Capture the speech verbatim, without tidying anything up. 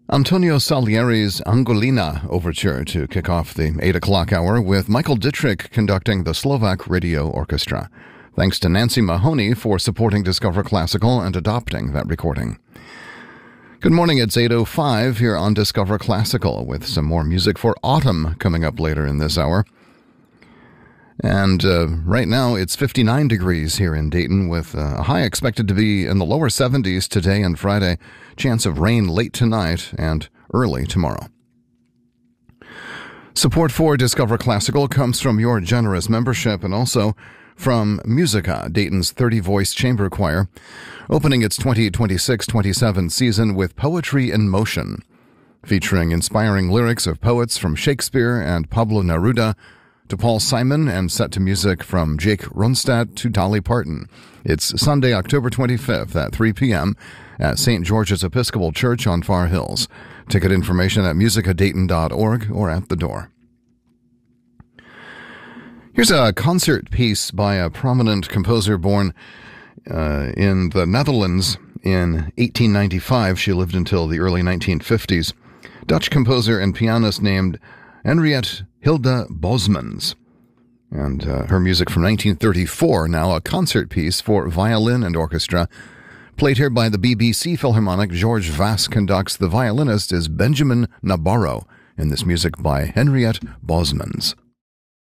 Antonio Salieri's Angolina Overture to kick off the eight o'clock hour with Michael Dittrich conducting the Slovak Radio Orchestra. Thanks to Nancy Mahoney for supporting Discover Classical and adopting that recording. Good morning, it's eight oh five here on Discover Classical with some more music for autumn coming up later in this hour. And uh, right now it's fifty-nine degrees here in Dayton with a high expected to be in the lower seventies today and Friday. Chance of rain late tonight and early tomorrow. Support for Discover Classical comes from your generous membership and also from Musica, Dayton's thirty-voice chamber choir, opening its twenty twenty-six twenty-seven season with Poetry in Motion, featuring inspiring lyrics of poets from Shakespeare and Pablo Neruda to Paul Simon and set to music from Jake Ronstadt to Dolly Parton. It's Sunday, October twenty-fifth at three p.m. at Saint George's Episcopal Church on Far Hills. Ticket information at musica dayton dot org or at the door. Here's a concert piece by a prominent composer born uh, in the Netherlands in eighteen ninety-five. She lived until the early nineteen fifties. Dutch composer and pianist named Henriette Hilda Bosmans. And uh, her music from nineteen thirty-four, now a concert piece for violin and orchestra, played here by the B B C Philharmonic. George Vass conducts. The violinist is Benjamin Nabarro, in this music by Henriette Bosmans.